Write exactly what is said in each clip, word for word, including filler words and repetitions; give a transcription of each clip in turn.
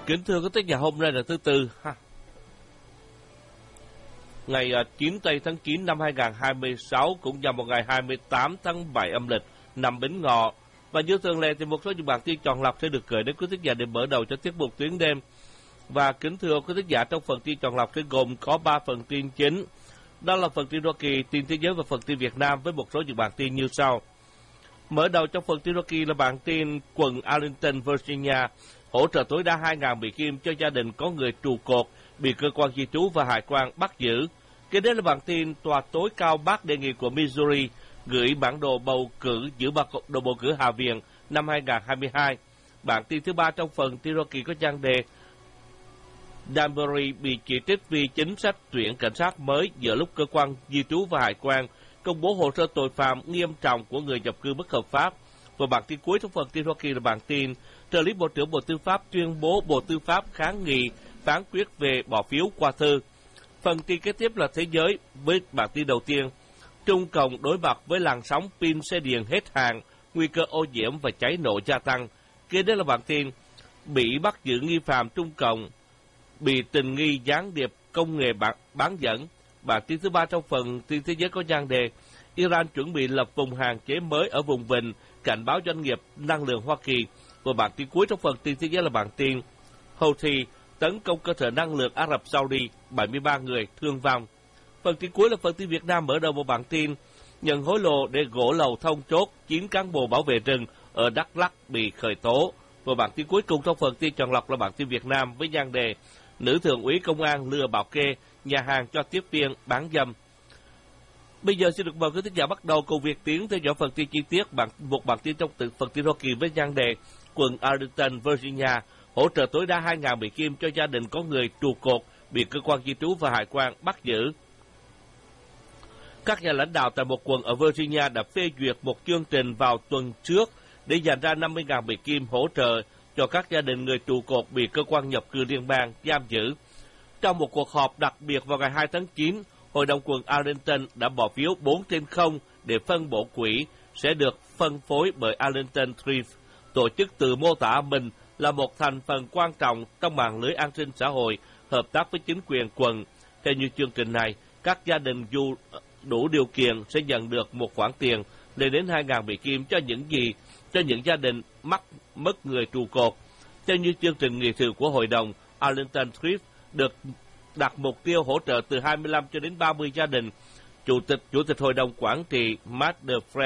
Kính thưa quý thính giả, hôm nay là thứ Tư, ha. ngày chín tây tháng chín năm hai nghìn không trăm hai mươi sáu, cũng vào một ngày hai mươi tám tháng bảy âm lịch, năm Bính Ngọ. Và như thường lệ thì một số những bản tin chọn lọc sẽ được gửi đến quý thính giả để mở đầu cho tiết mục tuyến đêm. Và kính thưa quý thính giả, trong phần tin chọn lọc sẽ gồm có ba phần tin chính. Đó là phần tin Hoa Kỳ, tin thế giới và phần tin Việt Nam với một số những bản tin như sau. Mở đầu trong phần tin Hoa Kỳ là bản tin quận Arlington, Virginia hỗ trợ tối đa hai nghìn Mỹ Kim cho gia đình có người trụ cột bị cơ quan di trú và hải quan bắt giữ. Kế đến là bản tin tòa tối cao bác đề nghị của Missouri gửi bản đồ bầu cử giữ đồ bầu cử Hạ viện năm hai nghìn không trăm hai mươi hai. Bản tin thứ ba trong phần tin Hoa Kỳ có nhan đề Danbury bị chỉ trích vì chính sách tuyển cảnh sát mới giữa lúc cơ quan di trú và hải quan công bố hồ sơ tội phạm nghiêm trọng của người nhập cư bất hợp pháp. Và bản tin cuối trong phần tin Hoa Kỳ là bản tin trợ lý Bộ trưởng Bộ Tư pháp tuyên bố Bộ Tư pháp kháng nghị phán quyết về bỏ phiếu qua thư. Phần tin kế tiếp là thế giới với bản tin đầu tiên. Trung Cộng đối mặt với làn sóng pin xe điện hết hàng, nguy cơ ô nhiễm và cháy nổ gia tăng. Kế đến là bản tin Mỹ bắt giữ nghi phạm Trung Cộng bị tình nghi gián điệp công nghệ bán, bán dẫn. Bản tin thứ ba trong phần tin thế giới có nhan đề Iran chuẩn bị lập vùng hạn chế mới ở vùng Vịnh, cảnh báo doanh nghiệp năng lượng Hoa Kỳ. Và bản tin cuối trong phần tin thế giới là bản tin Houthi tấn công cơ sở năng lượng Ả Rập Saudi, bảy mươi ba người thương vong. Phần tin cuối là phần tin Việt Nam, mở đầu một bản tin nhận hối lộ để gỗ lậu thông chốt, chín cán bộ bảo vệ rừng ở Đắk Lắk bị khởi tố. Và bản tin cuối cùng trong phần tin chọn lọc là bản tin Việt Nam với nhan đề nữ thượng úy công an lừa bảo kê nhà hàng cho tiếp viên bán dâm. Bây giờ xin được mời quý thính giả bắt đầu cùng việc tiến theo dõi phần tin chi tiết. Bản, một bản tin trong từ phần tin Hoa Kỳ với nhan đề quận Arlington, Virginia hỗ trợ tối đa hai nghìn Mỹ Kim cho gia đình có người trụ cột bị cơ quan di trú và hải quan bắt giữ. Các nhà lãnh đạo tại một quận ở Virginia đã phê duyệt một chương trình vào tuần trước để dành ra năm mươi nghìn Mỹ Kim hỗ trợ cho các gia đình người trụ cột bị cơ quan nhập cư liên bang giam giữ. Trong một cuộc họp đặc biệt vào ngày hai tháng chín, Hội đồng quận Arlington đã bỏ phiếu bốn trên không để phân bổ quỹ sẽ được phân phối bởi Arlington Thrift, tổ chức tự mô tả mình là một thành phần quan trọng trong mạng lưới an sinh xã hội, hợp tác với chính quyền quận. Theo như chương trình này, các gia đình dù đủ điều kiện sẽ nhận được một khoản tiền lên đến hai nghìn Mỹ Kim cho những gì cho những gia đình mắc mất người trụ cột. Theo như chương trình nghị sự của Hội đồng, Arlington Thrift được đặt mục tiêu hỗ trợ từ hai mươi lăm cho đến ba mươi gia đình. Chủ tịch Chủ tịch Hội đồng Quản trị Matt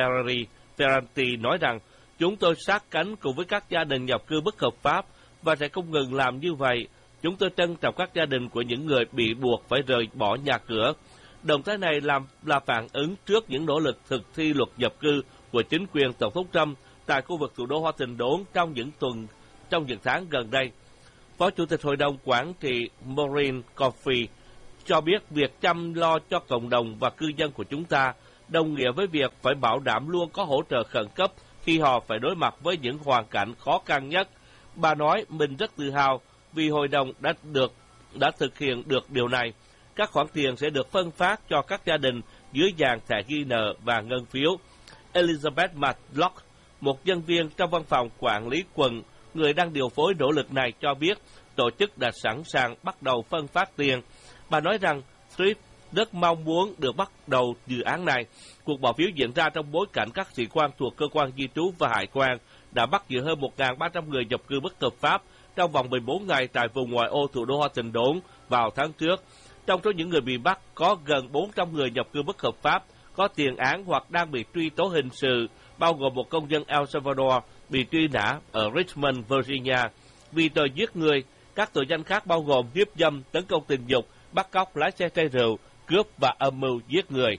Ferranti nói rằng, chúng tôi sát cánh cùng với các gia đình nhập cư bất hợp pháp và sẽ không ngừng làm như vậy. Chúng tôi trân trọng các gia đình của những người bị buộc phải rời bỏ nhà cửa. Động thái này làm là phản ứng trước những nỗ lực thực thi luật nhập cư của chính quyền Tổng thống Trump tại khu vực thủ đô Washington trong những tuần trong những tháng gần đây. Phó Chủ tịch Hội đồng Quản trị Maureen Coffey cho biết việc chăm lo cho cộng đồng và cư dân của chúng ta đồng nghĩa với việc phải bảo đảm luôn có hỗ trợ khẩn cấp khi họ phải đối mặt với những hoàn cảnh khó khăn nhất. Bà nói mình rất tự hào vì hội đồng đã được đã thực hiện được điều này. Các khoản tiền sẽ được phân phát cho các gia đình dưới dạng thẻ ghi nợ và ngân phiếu. Elizabeth Matlock, một nhân viên trong văn phòng quản lý quận, người đang điều phối nỗ lực này, cho biết tổ chức đã sẵn sàng bắt đầu phân phát tiền. Bà nói rằng Thrift rất mong muốn được bắt đầu dự án này. Cuộc bỏ phiếu diễn ra trong bối cảnh các sĩ quan thuộc cơ quan di trú và hải quan đã bắt giữ hơn một nghìn ba trăm người nhập cư bất hợp pháp trong vòng mười bốn ngày tại vùng ngoại ô thủ đô Washington vào tháng trước. Trong số những người bị bắt có gần bốn trăm người nhập cư bất hợp pháp có tiền án hoặc đang bị truy tố hình sự, bao gồm một công dân El Salvador bị truy nã ở Richmond, Virginia vì tội giết người. Các tội danh khác bao gồm hiếp dâm, tấn công tình dục, bắt cóc, lái xe say rượu, cướp và âm mưu giết người.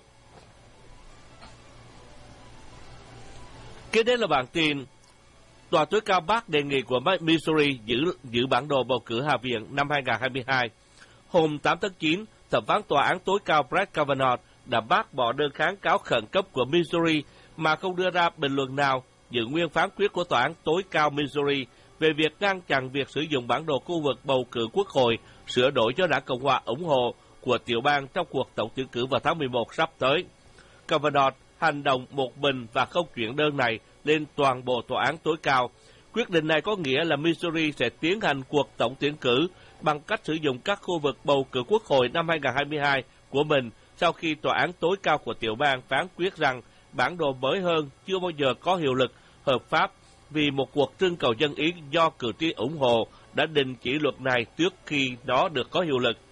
Kế đến là bản tin Tòa tối cao bác đề nghị của Missouri giữ giữ bản đồ bầu cử Hạ viện năm hai nghìn không trăm hai mươi hai. Hôm tám tháng chín, thẩm phán tòa án tối cao Brett Kavanaugh đã bác bỏ đơn kháng cáo khẩn cấp của Missouri mà không đưa ra bình luận nào, giữ nguyên phán quyết của tòa án tối cao Missouri về việc ngăn chặn việc sử dụng bản đồ khu vực bầu cử quốc hội sửa đổi cho đảng Cộng hòa ủng hộ của tiểu bang trong cuộc tổng tuyển cử vào tháng mười một sắp tới. Kavanaugh hành động một mình và không chuyển đơn này lên toàn bộ tòa án tối cao. Quyết định này có nghĩa là Missouri sẽ tiến hành cuộc tổng tuyển cử bằng cách sử dụng các khu vực bầu cử quốc hội năm hai nghìn không trăm hai mươi hai của mình sau khi tòa án tối cao của tiểu bang phán quyết rằng bản đồ mới hơn chưa bao giờ có hiệu lực hợp pháp vì một cuộc trưng cầu dân ý do cử tri ủng hộ đã đình chỉ luật này trước khi nó được có hiệu lực.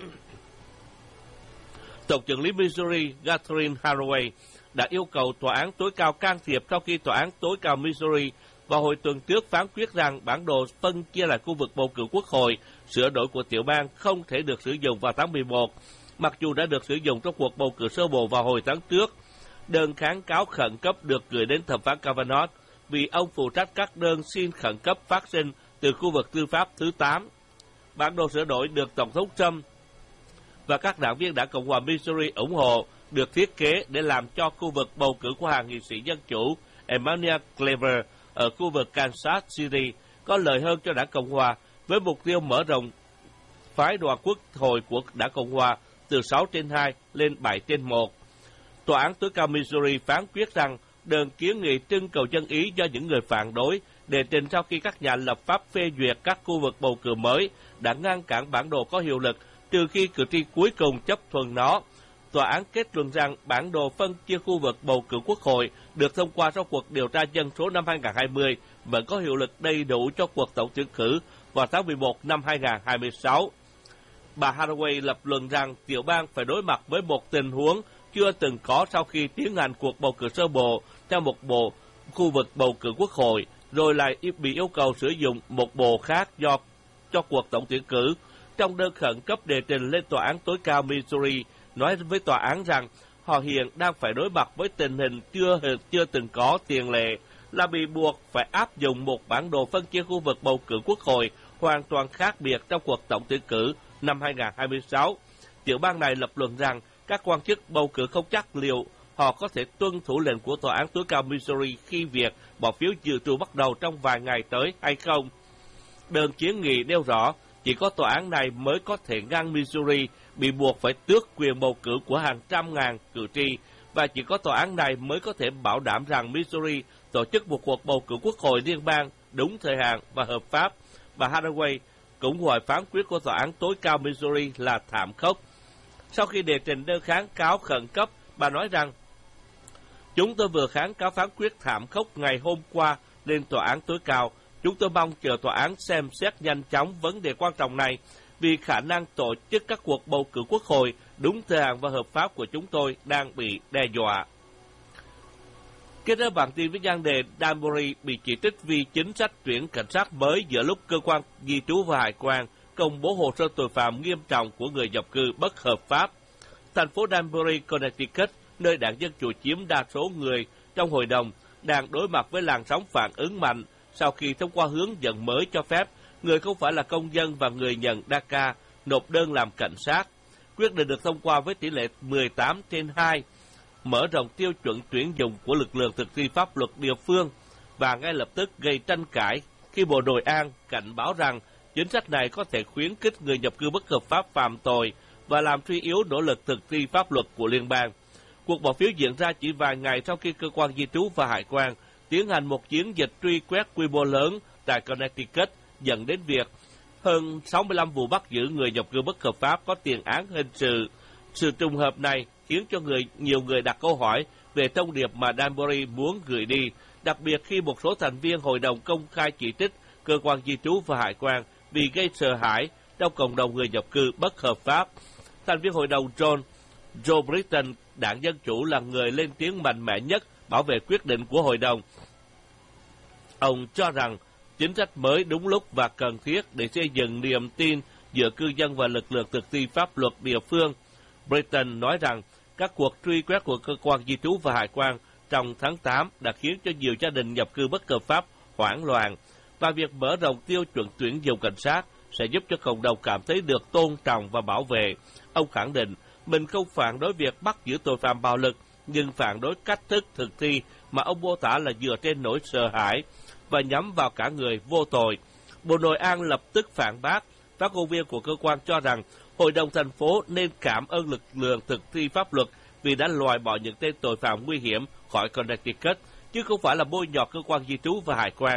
Tổng trưởng lý Missouri Catherine Haraway đã yêu cầu tòa án tối cao can thiệp sau khi tòa án tối cao Missouri vào hồi tuần trước phán quyết rằng bản đồ phân chia lại khu vực bầu cử quốc hội sửa đổi của tiểu bang không thể được sử dụng vào tháng mười một, mặc dù đã được sử dụng trong cuộc bầu cử sơ bộ vào hồi tháng trước. Đơn kháng cáo khẩn cấp được gửi đến thẩm phán Kavanaugh vì ông phụ trách các đơn xin khẩn cấp phát sinh từ khu vực tư pháp thứ tám. Bản đồ sửa đổi được Tổng thống Trump và các đảng viên đảng Cộng hòa Missouri ủng hộ được thiết kế để làm cho khu vực bầu cử của hàng nghị sĩ Dân Chủ Emanuel Cleaver ở khu vực Kansas City có lợi hơn cho đảng Cộng hòa với mục tiêu mở rộng phái đoàn quốc hội của đảng Cộng hòa từ sáu trên hai lên bảy trên một. Tòa án tối cao Missouri phán quyết rằng đơn kiến nghị trưng cầu dân ý do những người phản đối đề trình sau khi các nhà lập pháp phê duyệt các khu vực bầu cử mới đã ngăn cản bản đồ có hiệu lực trừ khi cử tri cuối cùng chấp thuận nó. Tòa án kết luận rằng bản đồ phân chia khu vực bầu cử quốc hội được thông qua sau cuộc điều tra dân số năm hai nghìn không trăm hai mươi vẫn có hiệu lực đầy đủ cho cuộc tổng tuyển cử vào tháng mười một năm hai nghìn không trăm hai mươi sáu. Bà Haraway lập luận rằng tiểu bang phải đối mặt với một tình huống chưa từng có sau khi tiến hành cuộc bầu cử sơ bộ theo một bộ khu vực bầu cử quốc hội, rồi lại bị yêu cầu sử dụng một bộ khác do cho cuộc tổng tuyển cử. Trong đơn khẩn cấp đề trình lên tòa án tối cao Missouri, nói với tòa án rằng họ hiện đang phải đối mặt với tình hình chưa chưa từng có tiền lệ là bị buộc phải áp dụng một bản đồ phân chia khu vực bầu cử quốc hội hoàn toàn khác biệt trong cuộc tổng tuyển cử năm hai nghìn không trăm hai mươi sáu. Tiểu bang này lập luận rằng các quan chức bầu cử không chắc liệu họ có thể tuân thủ lệnh của tòa án tối cao Missouri khi việc bỏ phiếu dự trù bắt đầu trong vài ngày tới hay không. Đơn kiến nghị nêu rõ chỉ có tòa án này mới có thể ngăn Missouri bị buộc phải tước quyền bầu cử của hàng trăm ngàn cử tri, và chỉ có tòa án này mới có thể bảo đảm rằng Missouri tổ chức một cuộc bầu cử quốc hội liên bang đúng thời hạn và hợp pháp. Bà Haraway cũng gọi phán quyết của tòa án tối cao Missouri là thảm khốc. Sau khi đề trình đơn kháng cáo khẩn cấp, bà nói rằng chúng tôi vừa kháng cáo phán quyết thảm khốc ngày hôm qua lên tòa án tối cao. Chúng tôi mong chờ tòa án xem xét nhanh chóng vấn đề quan trọng này vì khả năng tổ chức các cuộc bầu cử quốc hội đúng thời hạn và hợp pháp của chúng tôi đang bị đe dọa. Kết thúc bản tin với nhan đề Danbury bị chỉ trích vì chính sách tuyển cảnh sát mới giữa lúc cơ quan di trú và hải quan công bố hồ sơ tội phạm nghiêm trọng của người nhập cư bất hợp pháp. Thành phố Danbury, Connecticut, nơi đảng Dân Chủ chiếm đa số người trong hội đồng, đang đối mặt với làn sóng phản ứng mạnh sau khi thông qua hướng dẫn mới cho phép người không phải là công dân và người nhận đê a xê a nộp đơn làm cảnh sát. Quyết định được thông qua với tỷ lệ mười tám trên hai, mở rộng tiêu chuẩn tuyển dụng của lực lượng thực thi pháp luật địa phương và ngay lập tức gây tranh cãi khi Bộ Nội an cảnh báo rằng chính sách này có thể khuyến khích người nhập cư bất hợp pháp phạm tội và làm suy yếu nỗ lực thực thi pháp luật của liên bang. Cuộc bỏ phiếu diễn ra chỉ vài ngày sau khi cơ quan di trú và hải quan tiến hành một chiến dịch truy quét quy mô lớn tại Connecticut, dẫn đến việc hơn sáu mươi lăm vụ bắt giữ người nhập cư bất hợp pháp có tiền án hình sự. Sự trùng hợp này khiến cho người nhiều người đặt câu hỏi về thông điệp mà Danbury muốn gửi đi, đặc biệt khi một số thành viên hội đồng công khai chỉ trích cơ quan di trú và hải quan vì gây sợ hãi trong cộng đồng người nhập cư bất hợp pháp. Thành viên hội đồng John Joe Britton, đảng Dân Chủ, là người lên tiếng mạnh mẽ nhất bảo vệ quyết định của hội đồng. Ông cho rằng chính sách mới đúng lúc và cần thiết để xây dựng niềm tin giữa cư dân và lực lượng thực thi pháp luật địa phương. Britton nói rằng các cuộc truy quét của cơ quan di trú và hải quan trong tháng tám đã khiến cho nhiều gia đình nhập cư bất hợp pháp hoảng loạn, và việc mở rộng tiêu chuẩn tuyển dụng cảnh sát sẽ giúp cho cộng đồng cảm thấy được tôn trọng và bảo vệ. Ông khẳng định mình không phản đối việc bắt giữ tội phạm bạo lực, nhưng phản đối cách thức thực thi mà ông mô tả là dựa trên nỗi sợ hãi và nhắm vào cả người vô tội. Bộ Nội an lập tức phản bác. Phát ngôn viên của cơ quan cho rằng Hội đồng thành phố nên cảm ơn lực lượng thực thi pháp luật vì đã loại bỏ những tên tội phạm nguy hiểm khỏi Connecticut, chứ không phải là bôi nhọ cơ quan di trú và hải quan.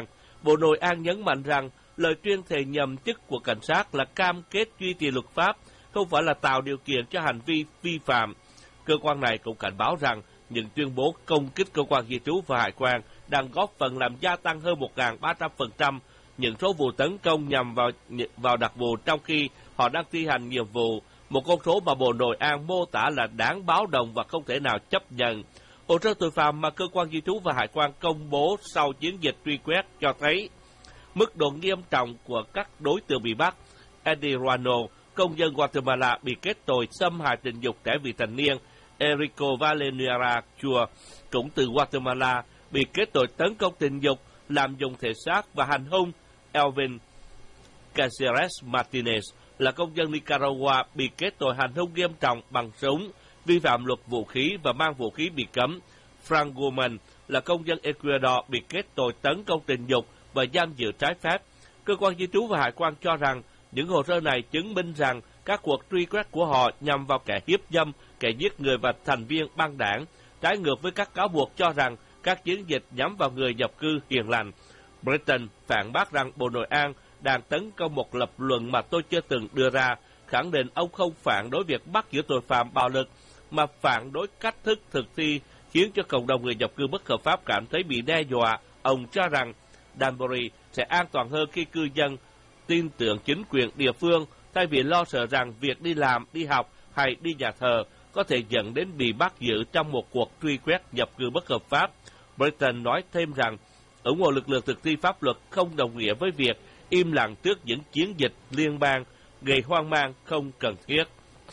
Bộ Nội an nhấn mạnh rằng lời tuyên thệ nhậm chức của cảnh sát là cam kết duy trì luật pháp, không phải là tạo điều kiện cho hành vi vi phạm. Cơ quan này cũng cảnh báo rằng những tuyên bố công kích cơ quan di trú và hải quan đang góp phần làm gia tăng hơn một nghìn ba trăm phần trăm những số vụ tấn công nhằm vào vào đặc vụ trong khi họ đang thi hành nhiệm vụ, một con số mà Bộ Nội an mô tả là đáng báo động và không thể nào chấp nhận. Hồ sơ tội phạm mà cơ quan di trú và hải quan công bố sau chiến dịch truy quét cho thấy mức độ nghiêm trọng của các đối tượng bị bắt. Eddie Ruano, công dân Guatemala bị kết tội xâm hại tình dục trẻ vị thành niên. Enrico Valeriano Chua, cũng từ Guatemala, bị kết tội tấn công tình dục, lạm dụng thể xác và hành hung. Elvin Caceres Martinez là công dân Nicaragua bị kết tội hành hung nghiêm trọng bằng súng, vi phạm luật vũ khí và mang vũ khí bị cấm. Frank Goman là công dân Ecuador bị kết tội tấn công tình dục và giam giữ trái phép. Cơ quan di trú và hải quan cho rằng những hồ sơ này chứng minh rằng các cuộc truy quét của họ nhằm vào kẻ hiếp dâm, kẻ giết người và thành viên băng đảng, trái ngược với các cáo buộc cho rằng các chiến dịch nhắm vào người nhập cư hiền lành. Britain phản bác rằng Bộ Nội an đang tấn công một lập luận mà tôi chưa từng đưa ra, khẳng định ông không phản đối việc bắt giữ tội phạm bạo lực, mà phản đối cách thức thực thi khiến cho cộng đồng người nhập cư bất hợp pháp cảm thấy bị đe dọa. Ông cho rằng Danbury sẽ an toàn hơn khi cư dân tin tưởng chính quyền địa phương, thay vì lo sợ rằng việc đi làm, đi học hay đi nhà thờ có thể dẫn đến bị bắt giữ trong một cuộc truy quét nhập cư bất hợp pháp. Britain nói thêm rằng ủng hộ lực lượng thực thi pháp luật không đồng nghĩa với việc im lặng trước những chiến dịch liên bang gây hoang mang không cần thiết.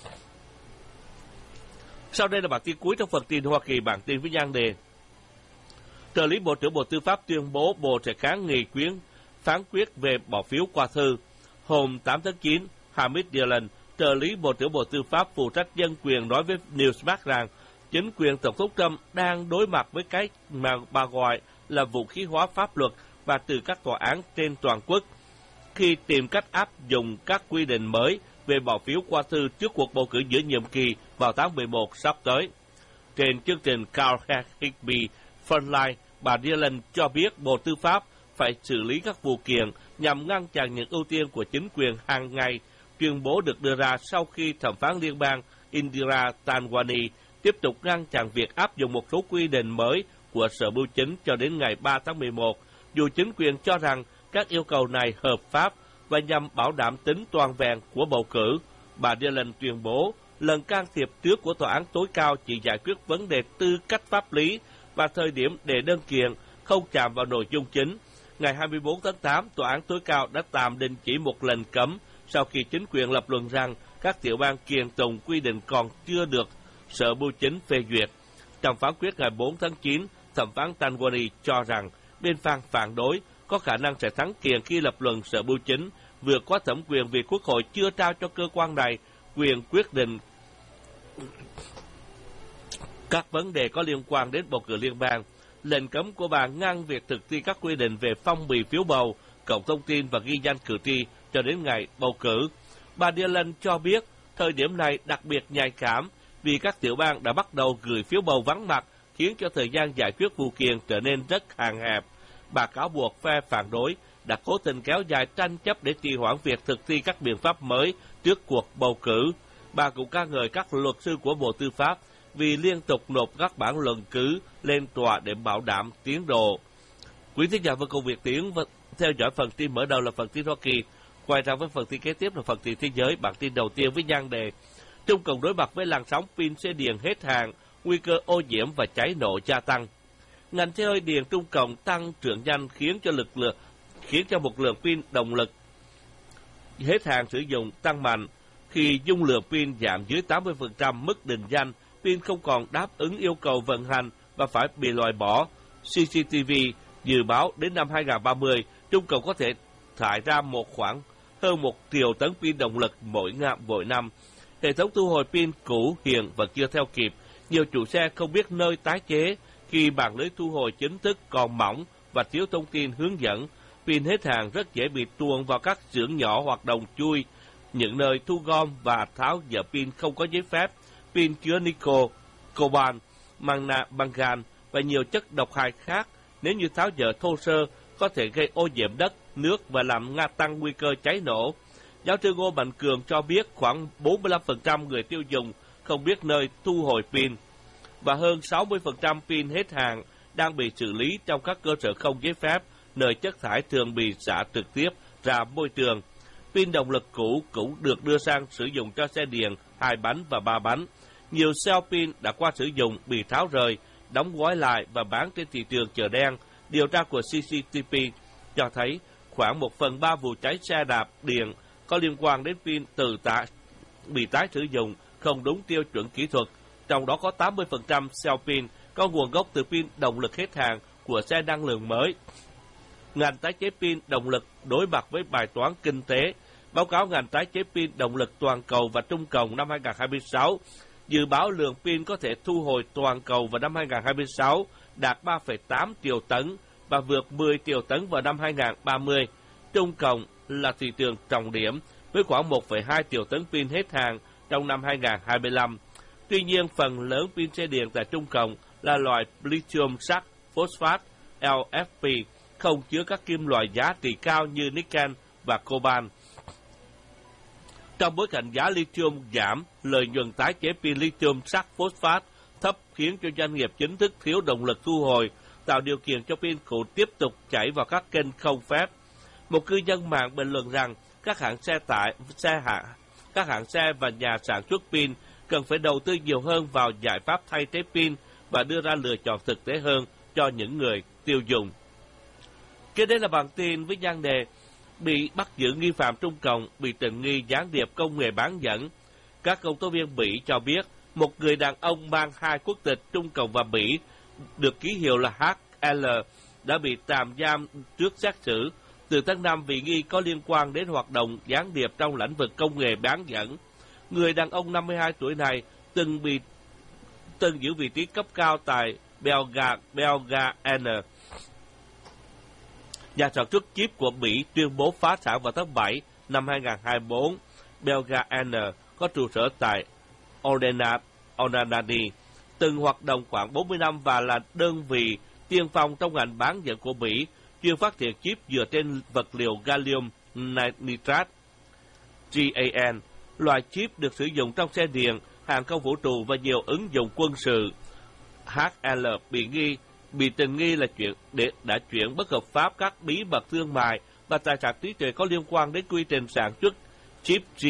Sau đây là bản tin cuối trong phần tin Hoa Kỳ, bản tin với nhan đề: trợ lý Bộ trưởng Bộ Tư pháp tuyên bố Bộ sẽ kháng nghị quyến phán quyết về bỏ phiếu qua thư. Hôm tám tháng chín, Hamid Dillon, trợ lý Bộ trưởng Bộ Tư pháp phụ trách dân quyền, nói với Newsmax rằng chính quyền Tổng thống Trump đang đối mặt với cái mà bà gọi là vũ khí hóa pháp luật và từ các tòa án trên toàn quốc khi tìm cách áp dụng các quy định mới về bỏ phiếu qua thư trước cuộc bầu cử giữa nhiệm kỳ vào tháng mười một sắp tới. Trên chương trình Carl Higby Frontline, bà Dillon cho biết Bộ Tư pháp phải xử lý các vụ kiện nhằm ngăn chặn những ưu tiên của chính quyền hàng ngày. Tuyên bố được đưa ra sau khi thẩm phán liên bang Indira Tanwani tiếp tục ngăn chặn việc áp dụng một số quy định mới của Sở Bưu chính cho đến ngày ba tháng mười một, dù chính quyền cho rằng các yêu cầu này hợp pháp và nhằm bảo đảm tính toàn vẹn của bầu cử. Bà Dillon tuyên bố lần can thiệp trước của Tòa án tối cao chỉ giải quyết vấn đề tư cách pháp lý và thời điểm đề đơn kiện, không chạm vào nội dung chính. Ngày hai mươi bốn tháng tám, Tòa án tối cao đã tạm đình chỉ một lệnh cấm sau khi chính quyền lập luận rằng các tiểu bang kiêng tùng quy định còn chưa được Sở Bưu chính phê duyệt. Trong phán quyết ngày bốn tháng chín, thẩm phán Tanwani cho rằng bên phản phản đối có khả năng sẽ thắng kiện khi lập luận Sở Bưu chính vượt quá thẩm quyền vì Quốc hội chưa trao cho cơ quan này quyền quyết định các vấn đề có liên quan đến bầu cử liên bang. Lệnh cấm của bà ngăn việc thực thi các quy định về phong bì phiếu bầu, cộng thông tin và ghi danh cử tri cho đến ngày bầu cử. Bà Dillon cho biết thời điểm này đặc biệt nhạy cảm vì các tiểu bang đã bắt đầu gửi phiếu bầu vắng mặt, khiến cho thời gian giải quyết vụ kiện trở nên rất hạn hẹp. Bà cáo buộc phe phản đối đã cố tình kéo dài tranh chấp để trì hoãn việc thực thi các biện pháp mới trước cuộc bầu cử. Bà cũng ca ngợi các luật sư của Bộ Tư pháp vì liên tục nộp các bản luận cứ lên tòa để bảo đảm tiến độ. Quý thính giả và công việc tiếng và theo dõi phần tin mở đầu là phần tin Hoa Kỳ. Quay ra với phần tin kế tiếp là phần tin thế giới. Bản tin đầu tiên với nhan đề: Trung Cộng đối mặt với làn sóng pin xe điện hết hàng, nguy cơ ô nhiễm và cháy nổ gia tăng. Ngành xe hơi điện Trung Cộng tăng trưởng nhanh khiến cho lực lượng khiến cho một lượng pin động lực hết hàng sử dụng tăng mạnh. Khi dung lượng pin giảm dưới tám mươi phần trăm mức định danh, pin không còn đáp ứng yêu cầu vận hành và phải bị loại bỏ. xê xê tê vê dự báo đến năm hai nghìn không trăm ba mươi, Trung Cộng có thể thải ra một khoảng hơn một triệu tấn pin động lực mỗi năm. Mỗi năm. Hệ thống thu hồi pin cũ hiện vẫn chưa theo kịp. Nhiều chủ xe không biết nơi tái chế khi mạng lưới thu hồi chính thức còn mỏng và thiếu thông tin hướng dẫn. Pin hết hàng rất dễ bị tuồn vào các xưởng nhỏ hoạt động chui, những nơi thu gom và tháo dỡ pin không có giấy phép. Pin chứa nickel, coban, mangan và nhiều chất độc hại khác. Nếu như tháo dỡ thô sơ, có thể gây ô nhiễm đất, nước và làm gia tăng nguy cơ cháy nổ. Giáo sư Ngô Mạnh Cường cho biết khoảng bốn mươi lăm phần trăm người tiêu dùng không biết nơi thu hồi pin và hơn sáu mươi phần trăm pin hết hạn đang bị xử lý trong các cơ sở không giấy phép, nơi chất thải thường bị xả trực tiếp ra môi trường. Pin động lực cũ cũng được đưa sang sử dụng cho xe điện hai bánh và ba bánh. Nhiều cell pin đã qua sử dụng bị tháo rời, đóng gói lại và bán trên thị trường chợ đen. Điều tra của xê xê tê pê cho thấy khoảng một phần ba vụ cháy xe đạp điện có liên quan đến pin từ tái, bị tái sử dụng không đúng tiêu chuẩn kỹ thuật, trong đó có tám mươi phần trăm cell pin có nguồn gốc từ pin động lực hết hạn của xe năng lượng mới. Ngành tái chế pin động lực đối mặt với bài toán kinh tế. Báo cáo ngành tái chế pin động lực toàn cầu và trung cộng năm hai không hai sáu dự báo lượng pin có thể thu hồi toàn cầu vào năm hai không hai sáu đạt ba phẩy tám triệu tấn và vượt mười triệu tấn vào năm hai không ba mươi. Trung cộng là thị trường trọng điểm với khoảng một phẩy hai triệu tấn pin hết hạn trong năm hai không hai lăm. Tuy nhiên, phần lớn pin xe điện tại Trung cộng là loại lithium sắt phosphate L F P, không chứa các kim loại giá trị cao như niken và coban. Trong bối cảnh giá lithium giảm, lợi nhuận tái chế pin lithium sắt phosphate thấp khiến cho doanh nghiệp chính thức thiếu động lực thu hồi, tạo điều kiện cho pin cũ tiếp tục chảy vào các kênh không phép. Một cư dân mạng bình luận rằng các hãng xe tải, xe hạ, các hãng xe và nhà sản xuất pin cần phải đầu tư nhiều hơn vào giải pháp thay thế pin và đưa ra lựa chọn thực tế hơn cho những người tiêu dùng. Kế đến là bản tin với nhan đề bị bắt giữ nghi phạm Trung Cộng bị tình nghi gián điệp công nghệ bán dẫn. Các công tố viên Mỹ cho biết một người đàn ông mang hai quốc tịch Trung Cộng và Mỹ được ký hiệu là H L đã bị tạm giam trước xét xử từ tháng năm vì nghi có liên quan đến hoạt động gián điệp trong lĩnh vực công nghệ bán dẫn. Người đàn ông năm mươi hai tuổi này từng bị từng giữ vị trí cấp cao tại Belga, Belga N. Nhà sản xuất chip của Mỹ tuyên bố phá sản vào tháng bảy năm hai không hai tư. Belga N có trụ sở tại Onanadi, từng hoạt động khoảng bốn mươi năm và là đơn vị tiên phong trong ngành bán dẫn của Mỹ, chuyên phát triển chip dựa trên vật liệu gallium nitrate G A N. Loại chip được sử dụng trong xe điện, hàng không vũ trụ và nhiều ứng dụng quân sự. H L bị nghi bị tình nghi là chuyện để đã chuyển bất hợp pháp các bí mật thương mại và tài sản trí tuệ có liên quan đến quy trình sản xuất chip G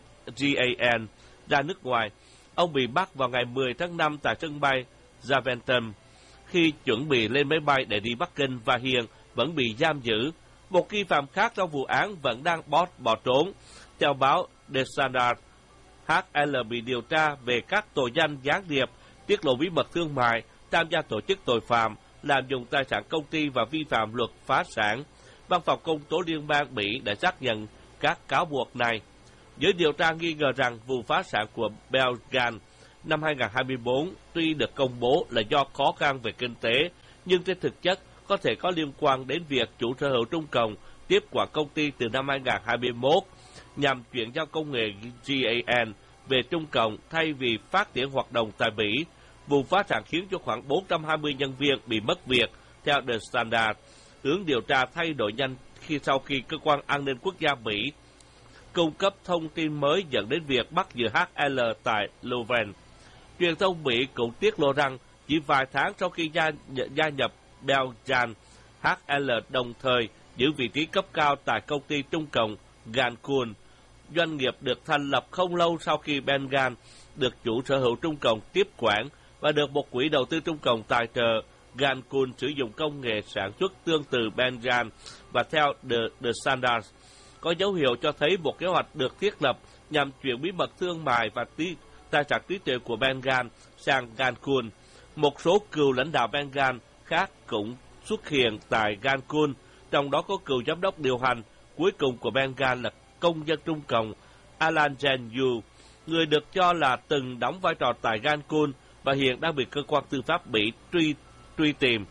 A N ra nước ngoài. Ông bị bắt vào ngày mười tháng năm tại sân bay Zaventem khi chuẩn bị lên máy bay để đi Bắc Kinh và hiện vẫn bị giam giữ. Một nghi phạm khác trong vụ án vẫn đang bỏ, bỏ trốn. Theo báo The Standard, H L bị điều tra về các tội danh gián điệp, tiết lộ bí mật thương mại, tham gia tổ chức tội phạm, lạm dụng tài sản công ty và vi phạm luật phá sản. Văn phòng Công tố Liên bang Mỹ đã xác nhận các cáo buộc này. Giới điều tra nghi ngờ rằng vụ phá sản của Belgan năm hai không hai tư tuy được công bố là do khó khăn về kinh tế, nhưng trên thực chất có thể có liên quan đến việc chủ sở hữu Trung Cộng tiếp quản công ty từ năm hai không hai mốt nhằm chuyển giao công nghệ G A N về Trung Cộng thay vì phát triển hoạt động tại Mỹ. Vụ phá sản khiến cho khoảng bốn trăm hai mươi nhân viên bị mất việc, theo The Standard. Hướng điều tra thay đổi nhanh khi sau khi cơ quan an ninh quốc gia Mỹ cung cấp thông tin mới dẫn đến việc bắt giữ H L tại Leuven. Truyền thông Mỹ cũng tiết lộ rằng chỉ vài tháng sau khi gia, gia nhập Belgan, H L đồng thời giữ vị trí cấp cao tại công ty Trung Cộng Gankun. Doanh nghiệp được thành lập không lâu sau khi Belgan được chủ sở hữu Trung Cộng tiếp quản và được một quỹ đầu tư Trung Cộng tài trợ. Gankun sử dụng công nghệ sản xuất tương tự Belgan và theo The, The Standard, có dấu hiệu cho thấy một kế hoạch được thiết lập nhằm chuyển bí mật thương mại và tí, tài sản trí tuệ của Belgan sang Gankun. Một số cựu lãnh đạo Belgan khác cũng xuất hiện tại Gankun, trong đó có cựu giám đốc điều hành cuối cùng của Belgan là công dân Trung Cộng Alan Jen-yu, người được cho là từng đóng vai trò tại Gankun và hiện đang bị cơ quan tư pháp Mỹ truy truy tìm.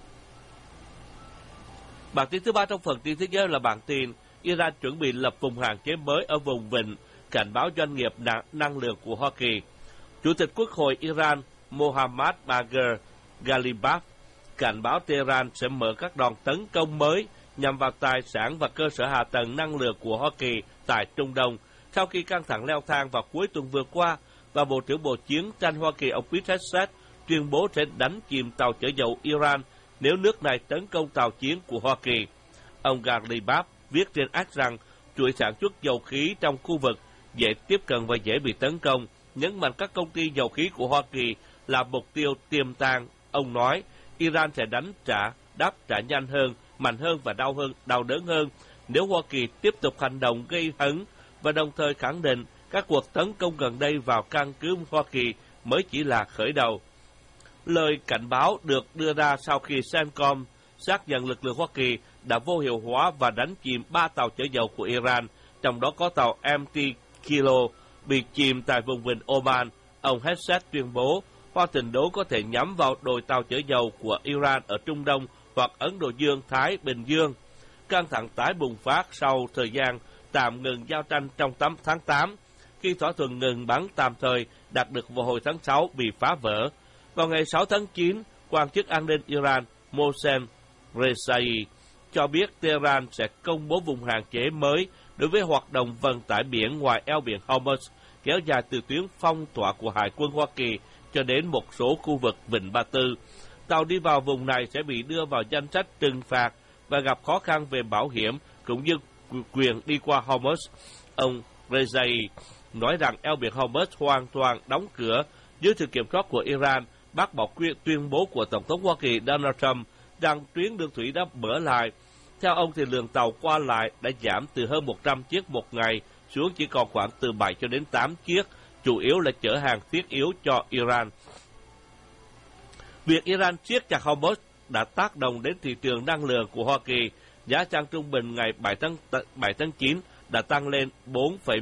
Bản tin thứ ba trong phần tin thế giới là bản tin Iran chuẩn bị lập vùng hạn chế mới ở vùng vịnh, cảnh báo doanh nghiệp năng lượng của Hoa Kỳ. Chủ tịch Quốc hội Iran Mohammad Bagher Ghalibaf cảnh báo Tehran sẽ mở các đòn tấn công mới nhằm vào tài sản và cơ sở hạ tầng năng lượng của Hoa Kỳ tại Trung Đông, sau khi căng thẳng leo thang vào cuối tuần vừa qua, và Bộ trưởng Bộ Chiến tranh Hoa Kỳ ông Pete Hegseth tuyên bố sẽ đánh chìm tàu chở dầu Iran nếu nước này tấn công tàu chiến của Hoa Kỳ. Ông Gary Babb viết trên X rằng chuỗi sản xuất dầu khí trong khu vực dễ tiếp cận và dễ bị tấn công, nhấn mạnh các công ty dầu khí của Hoa Kỳ là mục tiêu tiềm tàng. Ông nói Iran sẽ đánh trả, đáp trả nhanh hơn, mạnh hơn và đau hơn, đau đớn hơn nếu Hoa Kỳ tiếp tục hành động gây hấn, và đồng thời khẳng định các cuộc tấn công gần đây vào căn cứ Hoa Kỳ mới chỉ là khởi đầu. Lời cảnh báo được đưa ra sau khi CENTCOM xác nhận lực lượng Hoa Kỳ đã vô hiệu hóa và đánh chìm ba tàu chở dầu của Iran, trong đó có tàu em tê Kilo bị chìm tại vùng vịnh Oman. Ông Hegseth tuyên bố Washington đố có thể nhắm vào đội tàu chở dầu của Iran ở Trung Đông hoặc Ấn Độ Dương, Thái Bình Dương. Căng thẳng tái bùng phát sau thời gian tạm ngừng giao tranh trong tháng tám, khi thỏa thuận ngừng bắn tạm thời đạt được vào hồi tháng sáu bị phá vỡ. Vào ngày sáu tháng chín, quan chức an ninh Iran Mohsen Rezaei cho biết Tehran sẽ công bố vùng hạn chế mới đối với hoạt động vận tải biển ngoài eo biển Hormuz, kéo dài từ tuyến phong tỏa của Hải quân Hoa Kỳ cho đến một số khu vực Vịnh Ba Tư. Tàu đi vào vùng này sẽ bị đưa vào danh sách trừng phạt và gặp khó khăn về bảo hiểm cũng như quyền đi qua Hormuz. Ông Rezaei nói rằng eo biển Hormuz hoàn toàn đóng cửa dưới sự kiểm soát của Iran, bác bỏ tuyên bố của Tổng thống Hoa Kỳ Donald Trump rằng tuyến đường thủy đã mở lại. Theo ông thì lượng tàu qua lại đã giảm từ hơn một trăm chiếc một ngày xuống chỉ còn khoảng từ bảy cho đến tám chiếc, chủ yếu là chở hàng thiết yếu cho Iran. Việc Iran siết chặt Hormuz đã tác động đến thị trường năng lượng của Hoa Kỳ. Giá xăng trung bình ngày bảy tháng chín đã tăng lên bốn phẩy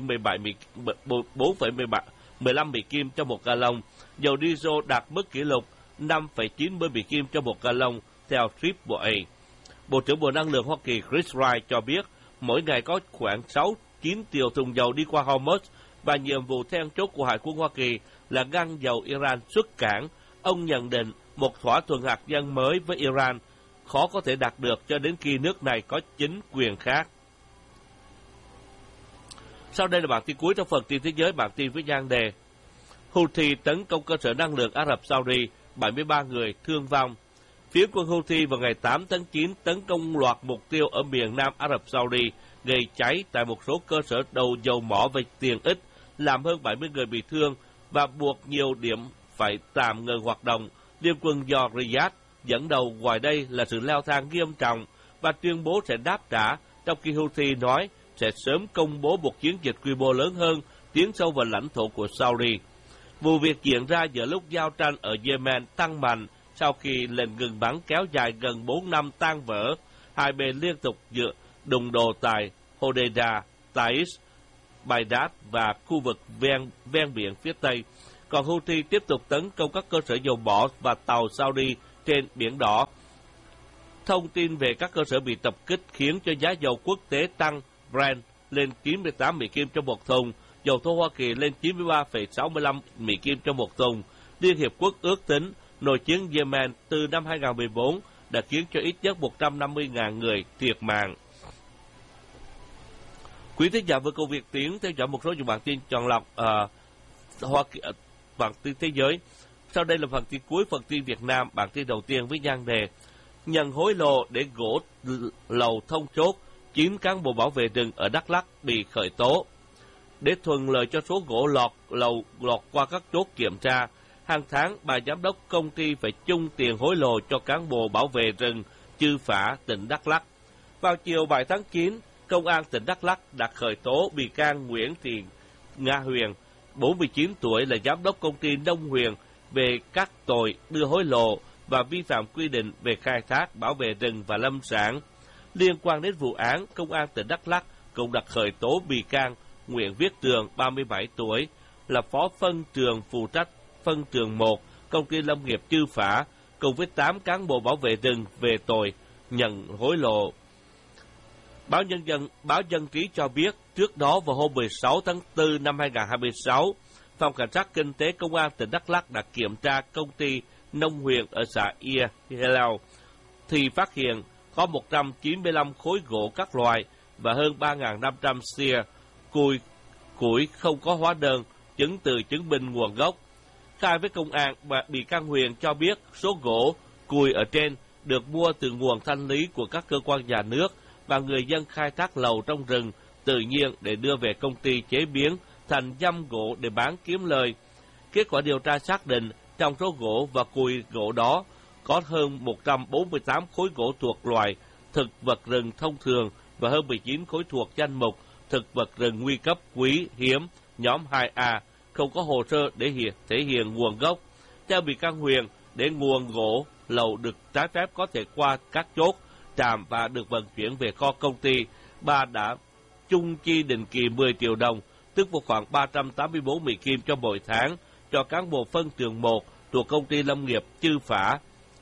mười lăm Mỹ Kim cho một gallon. Dầu diesel đạt mức kỷ lục năm phẩy chín mươi Mỹ Kim cho một gallon theo Triple A. Bộ trưởng Bộ Năng lượng Hoa Kỳ Chris Wright cho biết mỗi ngày có khoảng sáu chín triệu thùng dầu đi qua Hormuz, và nhiệm vụ then chốt của Hải quân Hoa Kỳ là ngăn dầu Iran xuất cảng. Ông nhận định một thỏa thuận hạt nhân mới với Iran khó có thể đạt được cho đến khi nước này có chính quyền khác. Sau đây là bản tin cuối trong phần tin thế giới, bản tin với nhan đề Houthi tấn công cơ sở năng lượng Ả Rập Saudi, bảy mươi ba người thương vong. Phiến quân Houthi vào ngày tám tháng chín tấn công loạt mục tiêu ở miền nam Ả Rập Saudi, gây cháy tại một số cơ sở đầu dầu mỏ và tiền ích, làm hơn bảy mươi người bị thương và buộc nhiều điểm phải tạm ngừng hoạt động. Liên quân do Riyadh dẫn đầu ngoài đây là sự leo thang nghiêm trọng và tuyên bố sẽ đáp trả, trong khi Houthi nói sẽ sớm công bố một chiến dịch quy mô lớn hơn tiến sâu vào lãnh thổ của Saudi. Vụ việc diễn ra giữa lúc giao tranh ở Yemen tăng mạnh sau khi lệnh ngừng bắn kéo dài gần bốn năm tan vỡ. Hai bên liên tục dựa đụng độ tại Hodeida, Taiz, Baghdad và khu vực ven, ven biển phía Tây. Còn Houthi tiếp tục tấn công các cơ sở dầu mỏ và tàu Saudi trên Biển Đỏ. Thông tin về các cơ sở bị tập kích khiến cho giá dầu quốc tế tăng, Brent lên chín mươi tám Mỹ Kim cho một thùng, dầu thô Hoa Kỳ lên chín mươi ba phẩy sáu mươi lăm Mỹ Kim cho một thùng. Liên Hiệp Quốc ước tính nội chiến Yemen từ năm hai nghìn không trăm mười bốn đã khiến cho ít nhất một trăm năm mươi nghìn người thiệt mạng. Quý thính giả vừa cùng Việt Tiến theo dõi một số những bản tin chọn lọc uh, Hoa Kỳ, uh, bản tin thế giới. Sau đây là phần tin cuối, phần tin Việt Nam, bản tin đầu tiên với nhan đề nhận hối lộ để gỗ lầu thông chốt, chín cán bộ bảo vệ rừng ở Đắk Lắk bị khởi tố. Để thuận lợi cho số gỗ lọt lầu lọt qua các chốt kiểm tra, hàng tháng bà giám đốc công ty phải chung tiền hối lộ cho cán bộ bảo vệ rừng Chư Phả, tỉnh Đắk Lắk. Vào chiều bảy tháng chín, Công an tỉnh Đắk Lắk đã khởi tố bị can Nguyễn Thị Nga Huyền, bốn mươi chín tuổi, là giám đốc công ty Nông Huyền về các tội đưa hối lộ và vi phạm quy định về khai thác, bảo vệ rừng và lâm sản. Liên quan đến vụ án, Công an tỉnh Đắk Lắk cũng đã khởi tố bị can Nguyễn Viết Tường, ba mươi bảy tuổi, là phó phân trường phụ trách phân trường một, công ty lâm nghiệp Chư Phả, cùng với tám cán bộ bảo vệ rừng về tội nhận hối lộ. Báo Nhân dân, báo Dân Ký cho biết, trước đó vào hôm mười sáu tháng tư năm hai nghìn không trăm hai mươi sáu, Phòng Cảnh sát Kinh tế Công an tỉnh Đắk Lắk đã kiểm tra công ty nông huyện ở xã Ia Helao, thì phát hiện có một trăm chín mươi lăm khối gỗ các loại và hơn ba nghìn năm trăm xia cùi củi không có hóa đơn, chứng từ chứng minh nguồn gốc. Khai với công an, bị can Huyền cho biết số gỗ cùi ở trên được mua từ nguồn thanh lý của các cơ quan nhà nước và người dân khai thác lầu trong rừng tự nhiên để đưa về công ty chế biến thành dăm gỗ để bán kiếm lời. Kết quả điều tra xác định trong số gỗ và cùi gỗ đó có hơn một trăm bốn mươi tám khối gỗ thuộc loại thực vật rừng thông thường và hơn mười chín khối thuộc danh mục thực vật rừng nguy cấp quý hiếm nhóm hai A, không có hồ sơ để hiện, thể hiện nguồn gốc. Theo bị can Huyền, để nguồn gỗ lậu được trái phép có thể qua các chốt trạm và được vận chuyển về kho công ty, bà đã chung chi định kỳ mười triệu đồng, tức một khoảng ba trăm tám mươi tư Mỹ Kim cho mỗi tháng, cho cán bộ phân trường một thuộc công ty lâm nghiệp Chư Phả.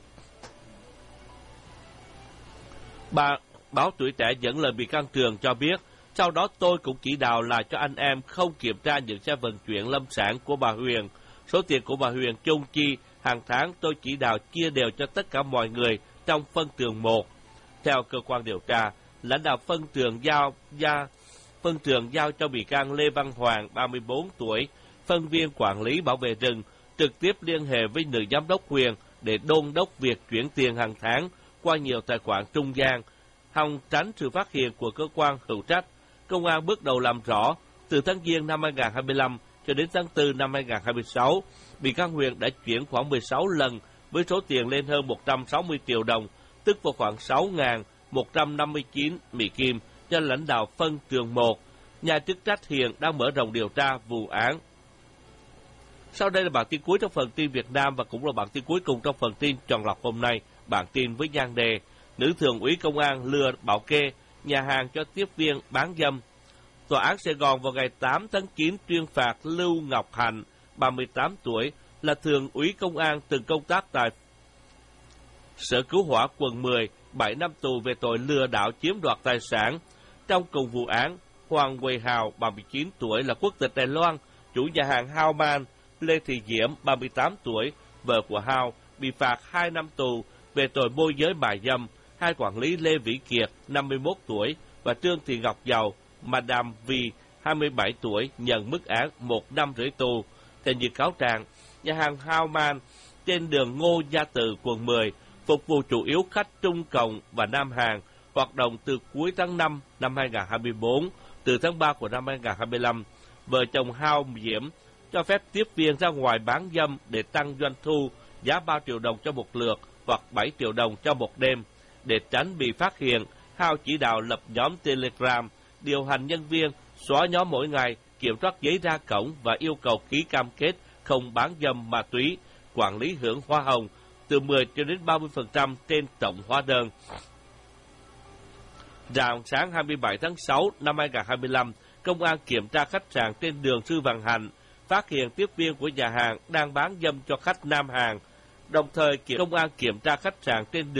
Bà báo Tuổi Trẻ dẫn lời bị can Trường cho biết, sau đó tôi cũng chỉ đạo là cho anh em không kiểm tra những xe vận chuyển lâm sản của bà Huyền. Số tiền của bà Huyền chung chi hàng tháng tôi chỉ đạo chia đều cho tất cả mọi người trong phân trường một. Theo cơ quan điều tra, lãnh đạo phân trường giao gia phân trường giao cho bị can Lê Văn Hoàng, ba mươi tư tuổi, phân viên quản lý bảo vệ rừng, trực tiếp liên hệ với nữ giám đốc Huyền để đôn đốc việc chuyển tiền hàng tháng qua nhiều tài khoản trung gian, hòng tránh sự phát hiện của cơ quan hữu trách. Công an bước đầu làm rõ, từ tháng Giêng năm hai nghìn không trăm hai mươi lăm cho đến tháng tư năm hai nghìn không trăm hai mươi sáu, bị can Huyền đã chuyển khoảng mười sáu lần với số tiền lên hơn một trăm sáu mươi triệu đồng, tức vào khoảng sáu nghìn một trăm năm mươi chín Mỹ Kim cho lãnh đạo phân trường một. Nhà chức trách hiện đang mở rộng điều tra vụ án. Sau đây là bản tin cuối trong phần tin Việt Nam và cũng là bản tin cuối cùng trong phần tin chọn lọc hôm nay. Bản tin với nhan đề: Nữ thượng úy công an lừa bảo kê nhà hàng cho tiếp viên bán dâm. Tòa án Sài Gòn vào ngày tám tháng chín tuyên phạt Lưu Ngọc Hạnh, ba mươi tám tuổi, là thượng úy công an từng công tác tại Sở Cứu hỏa quận mười, bảy năm tù về tội lừa đảo chiếm đoạt tài sản. Trong cùng vụ án, Hoàng Quỳ Hào, ba mươi chín tuổi, là quốc tịch Đài Loan, chủ nhà hàng Hào Man, Lê Thị Diễm, ba mươi tám tuổi, vợ của Hào, bị phạt hai năm tù về tội môi giới mại dâm. Hai quản lý Lê Vĩ Kiệt, năm mươi mốt tuổi, và Trương Thị Ngọc Dầu, Madame Vi, hai mươi bảy tuổi, nhận mức án một năm rưỡi tù. Theo như cáo trạng, nhà hàng Hào Man trên đường Ngô Gia Tự, quận mười, phục vụ chủ yếu khách Trung Cộng và Nam Hàn, hoạt động từ cuối tháng năm năm hai nghìn không trăm hai mươi tư, từ tháng ba của năm hai nghìn không trăm hai mươi lăm. Vợ chồng Hào Diễm cho phép tiếp viên ra ngoài bán dâm để tăng doanh thu, giá ba triệu đồng cho một lượt hoặc bảy triệu đồng cho một đêm. Để tránh bị phát hiện, Hào chỉ đạo lập nhóm Telegram, điều hành nhân viên, xóa nhóm mỗi ngày, kiểm soát giấy ra cổng và yêu cầu ký cam kết không bán dâm ma túy, quản lý hưởng hoa hồng từ mười cho đến ba mươi phần trăm trên tổng hóa đơn. Rạng sáng hai mươi bảy tháng sáu năm hai nghìn không trăm hai mươi lăm, công an kiểm tra khách sạn trên đường Sư Vạn Hạnh, phát hiện tiếp viên của nhà hàng đang bán dâm cho khách Nam Hàn. Đồng thời, công an kiểm tra khách sạn trên đường